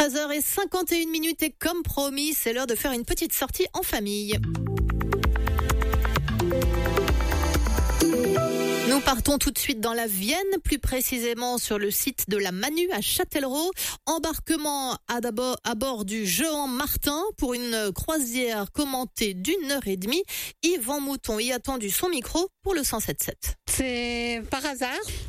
13h51 et comme promis, c'est l'heure de faire une petite sortie en famille. Nous partons tout de suite dans la Vienne, plus précisément sur le site de la Manu à Châtellerault. Embarquement à bord du Jehan Martin pour une croisière commentée d'1h30. Yvan Mouton y a tendu son micro pour le 107.7. C'est par hasard,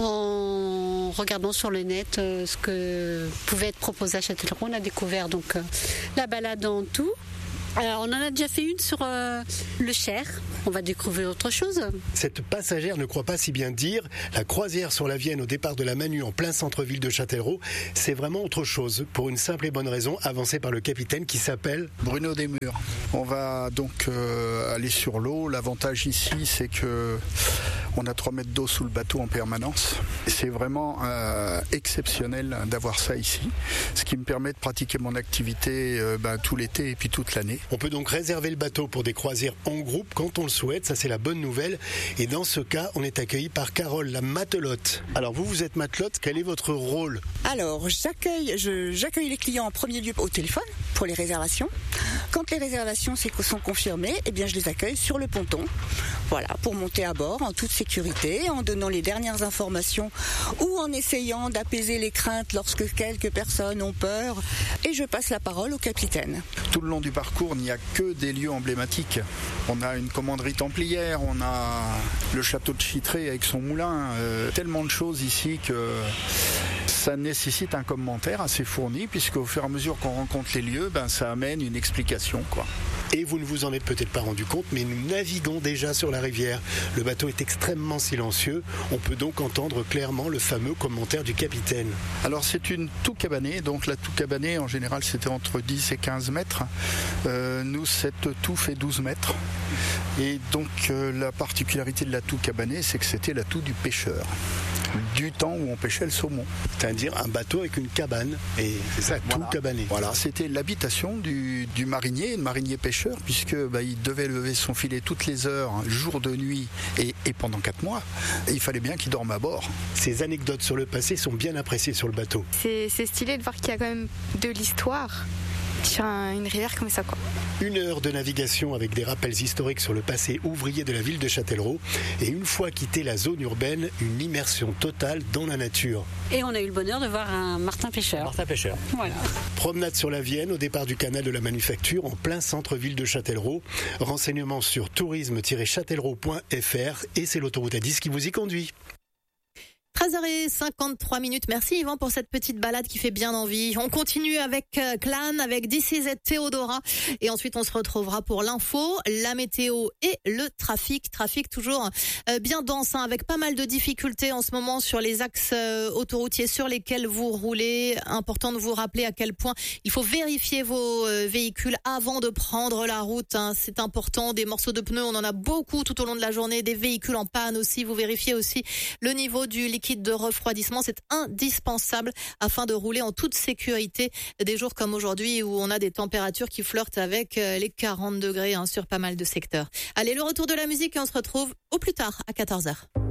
en regardant sur le net ce que pouvait être proposé à Châtellerault, on a découvert donc la balade en tout. Alors, on en a déjà fait une sur le Cher. On va découvrir autre chose. Cette passagère ne croit pas si bien dire. La croisière sur la Vienne au départ de la Manu en plein centre-ville de Châtellerault, c'est vraiment autre chose. Pour une simple et bonne raison avancée par le capitaine qui s'appelle Bruno Desmurs. On va donc aller sur l'eau. L'avantage ici, c'est que on a 3 mètres d'eau sous le bateau en permanence. C'est vraiment exceptionnel d'avoir ça ici. Ce qui me permet de pratiquer mon activité tout l'été et puis toute l'année. On peut donc réserver le bateau pour des croisières en groupe quand on le souhaite, ça c'est la bonne nouvelle. Et dans ce cas, on est accueilli par Carole, la matelote. Alors vous êtes matelote, quel est votre rôle ? Alors j'accueille les clients en premier lieu au téléphone pour les réservations. Quand les réservations sont confirmées, eh bien je les accueille sur le ponton. Voilà, pour monter à bord en toute sécurité, en donnant les dernières informations ou en essayant d'apaiser les craintes lorsque quelques personnes ont peur. Et je passe la parole au capitaine. Tout le long du parcours, il n'y a que des lieux emblématiques. On a une commanderie templière, on a le château de Chittré avec son moulin. Tellement de choses ici que ça nécessite un commentaire assez fourni, puisqu'au fur et à mesure qu'on rencontre les lieux, ça amène une explication, quoi. Et vous ne vous en êtes peut-être pas rendu compte, mais nous naviguons déjà sur la rivière. Le bateau est extrêmement silencieux. On peut donc entendre clairement le fameux commentaire du capitaine. Alors c'est une toux cabanée, donc la toux cabanée en général c'était entre 10 et 15 mètres. Nous cette toux fait 12 mètres. Et donc la particularité de la toux cabanée, c'est que c'était la toux du pêcheur. Du temps où on pêchait le saumon. C'est-à-dire un bateau avec une cabane, et c'est ça, tout cabané. Voilà, c'était l'habitation du marinier, le marinier pêcheur, puisque il devait lever son filet toutes les heures, jour de nuit, et pendant 4 mois. Et il fallait bien qu'il dorme à bord. Ces anecdotes sur le passé sont bien appréciées sur le bateau. C'est stylé de voir qu'il y a quand même de l'histoire sur une rivière comme ça, quoi. 1 heure de navigation avec des rappels historiques sur le passé ouvrier de la ville de Châtellerault. Et une fois quitté la zone urbaine, une immersion totale dans la nature. Et on a eu le bonheur de voir un Martin pêcheur. Martin pêcheur. Voilà. Promenade sur la Vienne au départ du canal de la Manufacture en plein centre-ville de Châtellerault. Renseignements sur tourisme-châtellerault.fr et c'est l'autoroute A10 qui vous y conduit. 13h53. Merci Yvan pour cette petite balade qui fait bien envie. On continue avec Clan, avec This Is It Theodora. Et ensuite, on se retrouvera pour l'info, la météo et le trafic. Trafic toujours bien dense, avec pas mal de difficultés en ce moment sur les axes autoroutiers sur lesquels vous roulez. Important de vous rappeler à quel point il faut vérifier vos véhicules avant de prendre la route. C'est important. Des morceaux de pneus, on en a beaucoup tout au long de la journée. Des véhicules en panne aussi. Vous vérifiez aussi le niveau du liquide de refroidissement, c'est indispensable afin de rouler en toute sécurité des jours comme aujourd'hui où on a des températures qui flirtent avec les 40 degrés sur pas mal de secteurs. Allez, le retour de la musique et on se retrouve au plus tard à 14h.